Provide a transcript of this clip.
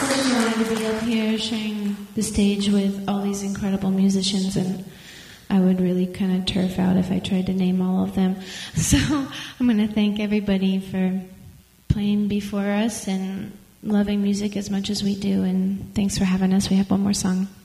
such an honor to be up here sharing the stage with all these incredible musicians, and I would really kind of turf out if I tried to name all of them. So I'm going to thank everybody for playing before us and loving music as much as we do, and thanks for having us. We have one more song.